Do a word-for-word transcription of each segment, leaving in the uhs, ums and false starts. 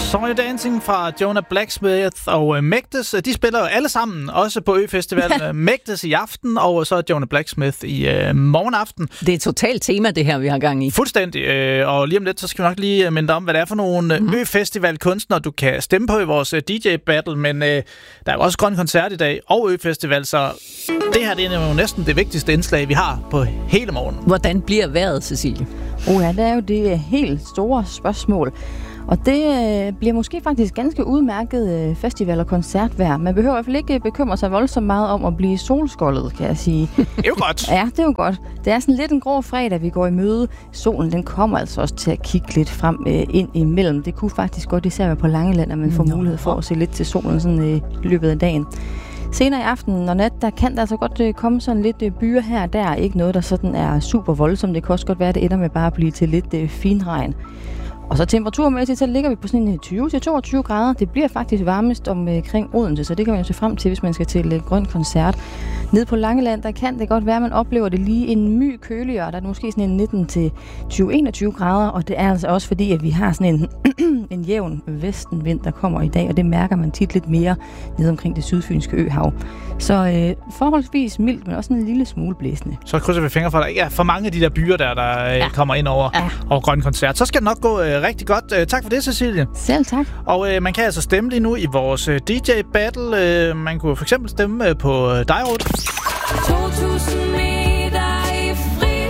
Saw You Dancing fra Jonah Blacksmith og Mægtes. De spiller jo alle sammen, også på Ø-Festival. Mægtes i aften, og så Jonah Blacksmith i øh, morgenaften. Det er et totalt tema, det her, vi har gang i. Fuldstændig. Øh, og lige om lidt, så skal vi nok lige minde om, hvad det er for nogle mm-hmm. Ø-Festival-kunstnere, du kan stemme på i vores D J-battle. Men øh, der er jo også Grøn Koncert i dag og Ø-Festival, så det her det er jo næsten det vigtigste indslag, vi har på hele morgen. Hvordan bliver vejret, Cecilie? Oh ja, det er jo det helt store spørgsmål. Og det øh, bliver måske faktisk ganske udmærket øh, festival- og koncertvejr. Man behøver i hvert fald ikke bekymre sig voldsomt meget om at blive solskoldet, kan jeg sige. Det er jo godt. Ja, det er jo godt. Det er sådan lidt en grå fredag, vi går i møde. Solen den kommer altså også til at kigge lidt frem øh, ind imellem. Det kunne faktisk godt især være på Langeland, at man får Nå. mulighed for at se lidt til solen sådan, øh, i løbet af dagen. Senere i aften og nat, der kan der altså godt øh, komme sådan lidt øh, byer her og der. Ikke noget, der sådan er super voldsomt. Det kan også godt være, at det ender med bare at blive til lidt øh, finregn. Og så temperaturmæssigt, så ligger vi på sådan tyve til toogtyve grader. Det bliver faktisk varmest omkring Odense, så det kan man jo se frem til, hvis man skal til Grøn Koncert. Nede på Langeland, der kan det godt være, at man oplever det lige en my køligere. Der er måske sådan en nitten til tyve til enogtyve grader, og det er altså også fordi, at vi har sådan en, en jævn vestenvind, der kommer i dag, og det mærker man tit lidt mere nede omkring det sydfynske øhav. Så øh, forholdsvis mildt, men også en lille smule blæsende. Så krydser vi fingre for, at der ikke er for mange af de der byer, der, der ja. kommer ind over, ja. over Grøn Koncert. Så skal det nok gå øh, rigtig godt. Øh, tak for det, Cecilie. Selv tak. Og øh, man kan altså stemme lige nu i vores øh, D J-battle. Øh, man kunne for eksempel stemme øh, på øh, dig, Ruth. to tusind meter i frit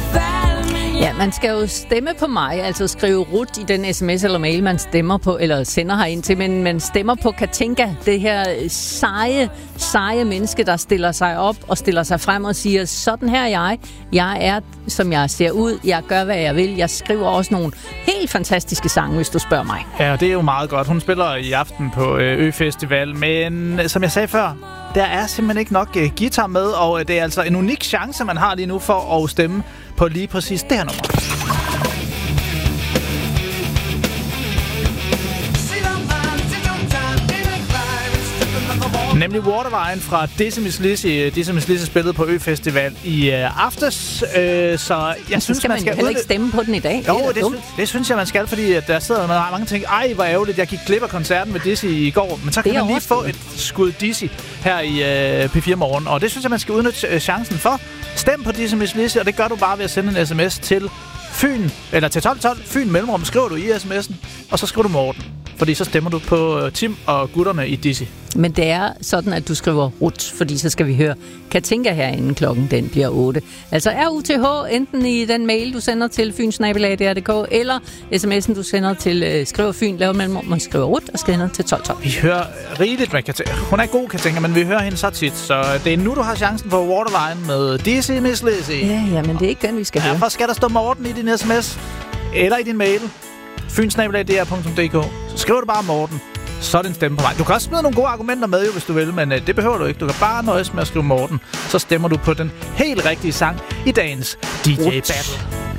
fald. Ja, man skal jo stemme på mig, altså skrive Ruth i den sms eller mail, man stemmer på, eller sender herind til, men man stemmer på Katinka, det her seje, seje menneske, der stiller sig op og stiller sig frem og siger, sådan her er jeg, jeg er, som jeg ser ud, jeg gør, hvad jeg vil, jeg skriver også nogle helt fantastiske sange, hvis du spørger mig. Ja, det er jo meget godt. Hun spiller i aften på Ø-Festival, men som jeg sagde før, der er simpelthen ikke nok uh, guitar med, og uh, det er altså en unik chance, man har lige nu for at stemme på lige præcis det her nummer. Nemlig Waterline fra Dizzy Miss Lizzy. Dizzy Miss Lizzy spillede på Ø-Festival i uh, aftes, uh, så jeg synes, så skal man, man skal heller ikke stemme på den i dag. Jo, det, det, det, det synes jeg, man skal, fordi der sidder man har mange ting. Ej, hvor ærgerligt, jeg gik glip af koncerten med Dizzy i går, men så kan man lige få et skud Dizzy her i uh, P fire Morgen, og det synes jeg, man skal udnytte uh, chancen for. Stem på Dizzy Miss Lizzy, og det gør du bare ved at sende en sms til Fyn, eller til tolv tolv, Fyn Mellemrum, skriver du i sms'en, og så skriver du Morten. Fordi så stemmer du på Tim og gutterne i Dizzy. Men det er sådan, at du skriver Ruth, fordi så skal vi høre Katinka herinde, klokken den bliver otte. Altså R U T H, enten i den mail, du sender til fynsnabelag punktum d k, eller sms'en, du sender til uh, skriver Fyn, laver mellemrum, man skriver Ruth og sender til tolv tolv. Vi hører rigeligt med Katinka. Hun er god, Katinka, men vi hører hende så tit. Så det er nu, du har chancen for Waterline med Dizzy Miss Lizzy. Ja, ja, men det er ikke den, vi skal høre. Derfor skal der stå Morten i din sms, eller i din mail. fynsnabelag punktum d k. Så skriver du bare Morten, så er din stemme på vej. Du kan også smide nogle gode argumenter med, jo, hvis du vil, men øh, det behøver du ikke. Du kan bare nøjes med at skrive Morten, så stemmer du på den helt rigtige sang i dagens D J Battle.